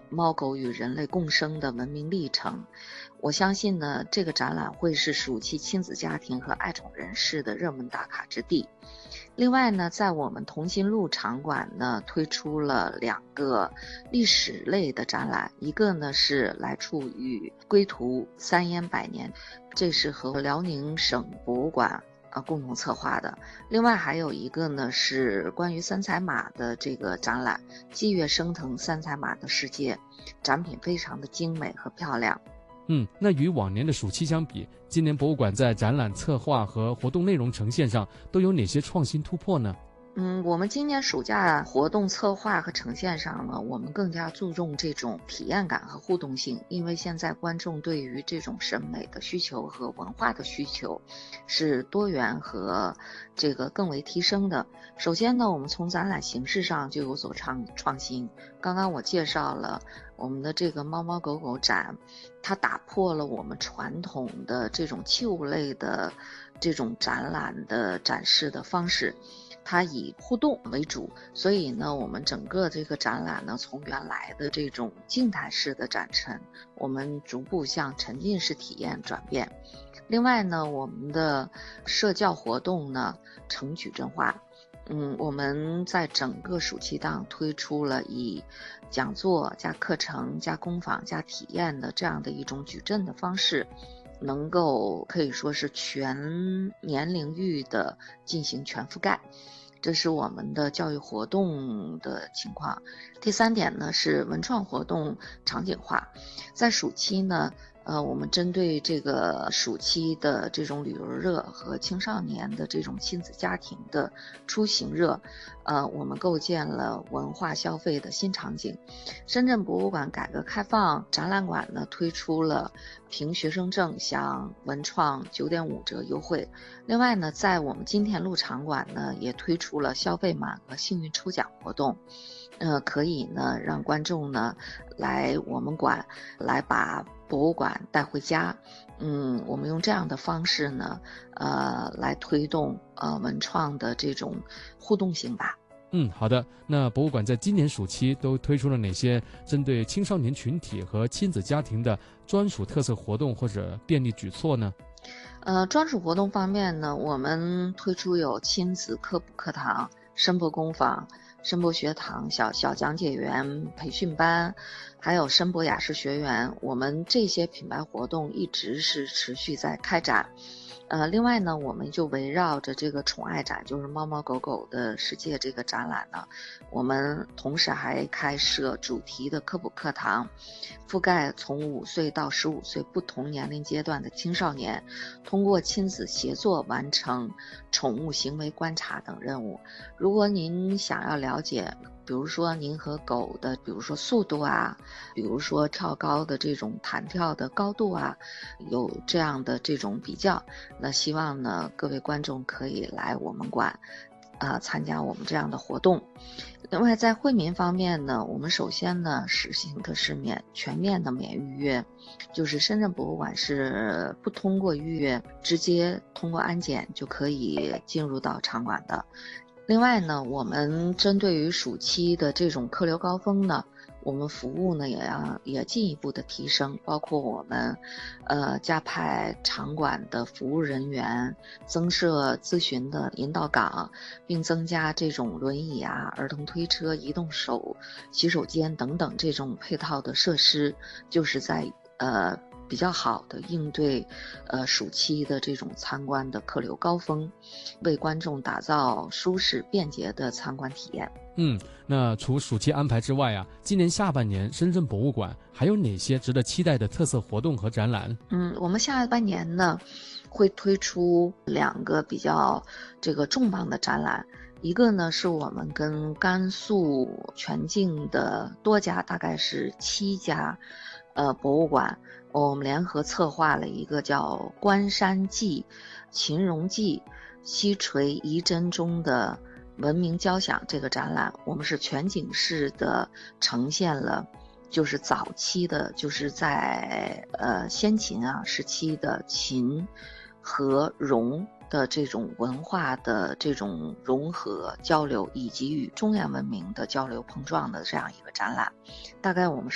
猫狗与人类共生的文明历程。我相信呢，这个展览会是暑期亲子家庭和爱宠人士的热门打卡之地。另外呢，在我们同心路场馆呢，推出了2个历史类的展览，一个呢是来处与归途3烟百年，这是和辽宁省博物馆共同策划的。另外还有一个呢是关于三彩马的这个展览，霁月升腾三彩马的世界，展品非常的精美和漂亮。 那与往年的暑期相比，今年博物馆在展览策划和活动内容呈现上都有哪些创新突破呢？ 我们今年暑假活动策划和呈现上呢，我们更加注重这种体验感和互动性，因为现在观众对于这种审美的需求和文化的需求是多元和这个更为提升的。首先呢，我们从展览形式上就有所创新。刚刚我介绍了我们的这个猫猫狗狗展，它打破了我们传统的这种器物类的这种展览的展示的方式，它以互动为主，所以呢，我们整个这个展览呢，从原来的这种静态式的展陈，我们逐步向沉浸式体验转变。另外呢，我们的社教活动呢，呈矩阵化。我们在整个暑期档推出了以讲座加课程加工坊加体验的这样的一种矩阵的方式，能够可以说是全年龄域的进行全覆盖。这是我们的教育活动的情况。第3点呢是文创活动场景化。在暑期呢，我们针对这个暑期的这种旅游热和青少年的这种亲子家庭的出行热，我们构建了文化消费的新场景。深圳博物馆改革开放展览馆呢，推出了凭学生证享文创9.5折优惠。另外呢，在我们金田路场馆呢，也推出了消费满额幸运抽奖活动，可以呢让观众呢来我们馆来把博物馆带回家。我们用这样的方式呢，来推动文创的这种互动性吧。 好的。那博物馆在今年暑期都推出了哪些针对青少年群体和亲子家庭的专属特色活动或者便利举措呢？ 专属活动方面呢，我们推出有亲子科普课堂、声波工坊、声波学堂、小讲解员培训班，还有声波雅士学员。我们这些品牌活动一直是持续在开展。另外呢，我们就围绕着这个宠爱展，就是猫猫狗狗的世界这个展览呢，我们同时还开设主题的科普课堂，覆盖从5岁到15岁不同年龄阶段的青少年，通过亲子协作完成宠物行为观察等任务。如果您想要了解，比如说您和狗的，比如说速度啊，比如说跳高的这种弹跳的高度啊，有这样的这种比较，那希望呢各位观众可以来我们馆参加我们这样的活动。另外在惠民方面呢，我们首先呢实行的是全面的免预约，就是深圳博物馆是不通过预约，直接通过安检就可以进入到场馆的。另外呢，我们针对于暑期的这种客流高峰呢，我们服务呢也进一步的提升，包括我们加派场馆的服务人员，增设咨询的引导岗，并增加这种轮椅啊、儿童推车、移动洗手间等等这种配套的设施，就是在比较好的应对暑期的这种参观的客流高峰，为观众打造舒适便捷的参观体验。 那除暑期安排之外今年下半年深圳博物馆还有哪些值得期待的特色活动和展览？ 我们下半年呢会推出2个比较这个重磅的展览。一个呢是我们跟甘肃全境的多家，大概是7家博物馆，我们联合策划了一个叫关山记、秦荣记、西陲遗珍中的文明交响这个展览。我们是全景式的呈现了就是早期的，就是在先秦时期的秦和戎的这种文化的这种融合交流，以及与中原文明的交流碰撞的这样一个展览。大概我们